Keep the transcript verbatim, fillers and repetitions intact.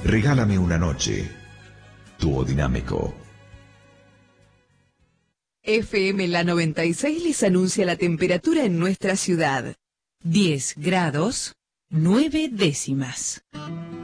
Regálame una noche. Duodinámico. F M La noventa y seis les anuncia la temperatura en nuestra ciudad. diez grados, nueve décimas.